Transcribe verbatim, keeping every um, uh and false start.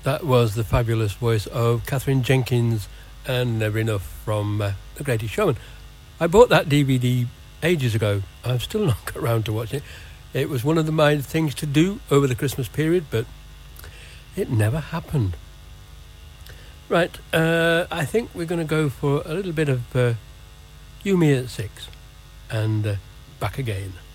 That was the fabulous voice of Catherine Jenkins and Never Enough from uh, The Greatest Showman. I bought that D V D ages ago. I've still not got around to watching it. It was one of the my things to do over the Christmas period, but it never happened. Right, uh, I think we're going to go for a little bit of uh, You, Me at Six and uh, Back Again.